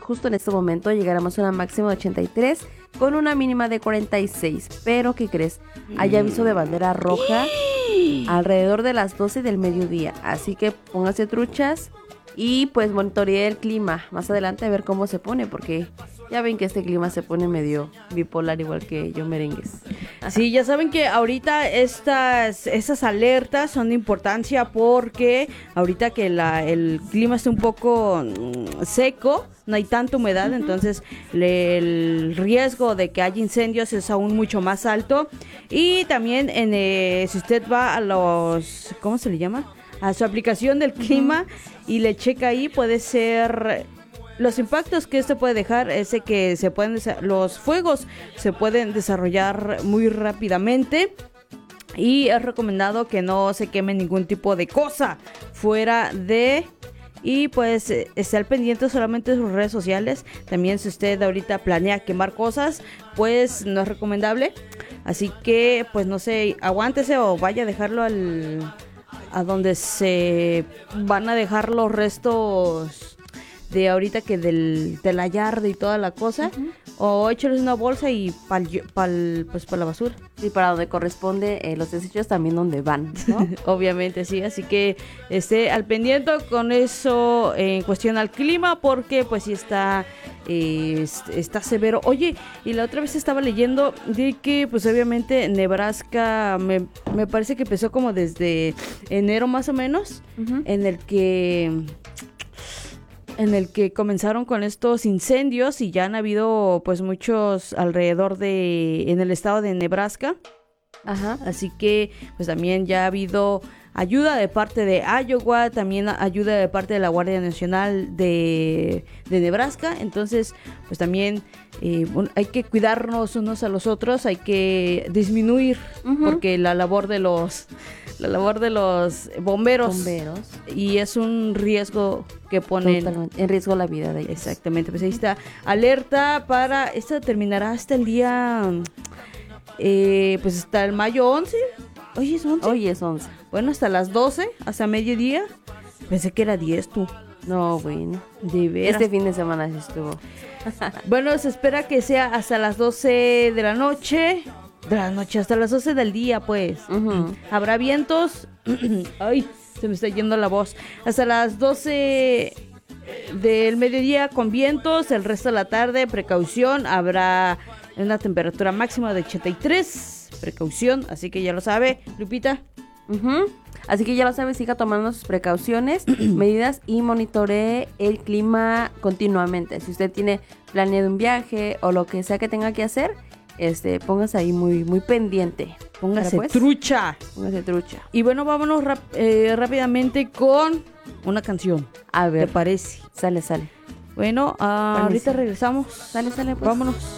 justo en este momento llegaremos a una máxima de 83 con una mínima de 46. Pero, ¿qué crees? Hay aviso de bandera roja alrededor de las 12 del mediodía. Así que póngase truchas y pues monitoree el clima más adelante a ver cómo se pone, porque ya ven que este clima se pone medio bipolar igual que yo merengues. Sí, ya saben que ahorita esas alertas son de importancia porque ahorita que el clima está un poco seco, no hay tanta humedad, entonces el riesgo de que haya incendios es aún mucho más alto. Y también si usted va a los, ¿cómo se le llama? A su aplicación del clima y le checa ahí, puede ser... Los impactos que esto puede dejar es de que los fuegos se pueden desarrollar muy rápidamente y es recomendado que no se queme ningún tipo de cosa fuera de... Y pues esté al pendiente solamente de sus redes sociales. También si usted ahorita planea quemar cosas, pues no es recomendable. Así que pues no sé, aguántese o vaya a dejarlo a donde se van a dejar los restos de ahorita que de la yarda y toda la cosa, o échales una bolsa y pues para la basura. Y para donde corresponde, los desechos también donde van, ¿no? Obviamente, sí, así que esté al pendiente con eso en cuestión al clima, porque pues sí está severo. Oye, y la otra vez estaba leyendo de que pues obviamente Nebraska me parece que empezó como desde enero más o menos, en el que comenzaron con estos incendios y ya han habido pues muchos alrededor en el estado de Nebraska. Ajá. Así que pues también ya ha habido ayuda de parte de Iowa, también ayuda de parte de la Guardia Nacional de Nebraska. Entonces pues también hay que cuidarnos unos a los otros, hay que disminuir porque la labor de los bomberos y es un riesgo que ponen totalmente en riesgo la vida de ellos. Exactamente, pues ahí está alerta esta terminará hasta el día pues hasta el mayo 11. Hoy es 11. Bueno, hasta las 12, hasta mediodía. Pensé que era 10 tú. No, bueno, de veras. Este fin de semana sí estuvo. Bueno, se espera que sea hasta las 12 de la noche. Hasta las 12 del día, pues. Habrá vientos. Ay, se me está yendo la voz. Hasta las 12 del mediodía con vientos. El resto de la tarde, precaución. Habrá una temperatura máxima de 83. Precaución, así que ya lo sabe, Lupita. Así que ya lo sabe, siga tomando sus precauciones, medidas y monitoree el clima continuamente. Si usted tiene planeado un viaje o lo que sea que tenga que hacer, póngase ahí muy, muy pendiente. Póngase trucha. Y bueno, vámonos rápidamente con una canción. A ver. ¿Te parece? Sale. Bueno, ahorita regresamos. Sale, pues. Vámonos.